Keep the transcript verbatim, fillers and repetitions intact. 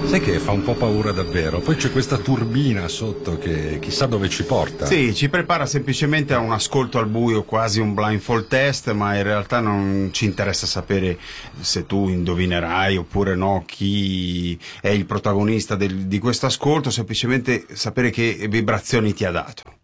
Sai che fa un po' paura davvero. Poi c'è questa turbina sotto che chissà dove ci porta. Sì, ci prepara semplicemente a un ascolto al buio, quasi un blindfold test, ma in realtà non ci interessa sapere se tu indovinerai oppure no chi è il protagonista del, di questo ascolto, semplicemente sapere che vibrazioni ti ha dato.